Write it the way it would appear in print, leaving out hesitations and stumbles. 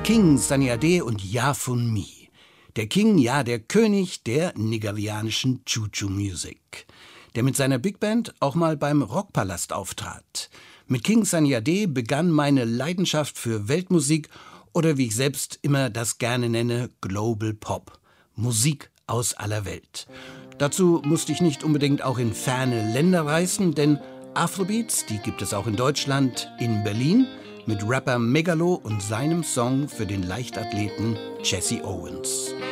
King Sunny Ade und Yafun Mi. Der King, ja, der König der nigerianischen Juju-Musik, der mit seiner Big Band auch mal beim Rockpalast auftrat. Mit King Sunny Ade begann meine Leidenschaft für Weltmusik oder wie ich selbst immer das gerne nenne, Global Pop. Musik aus aller Welt. Dazu musste ich nicht unbedingt auch in ferne Länder reisen, denn Afrobeats, die gibt es auch in Deutschland, in Berlin, mit Rapper Megalo und seinem Song für den Leichtathleten Jesse Owens.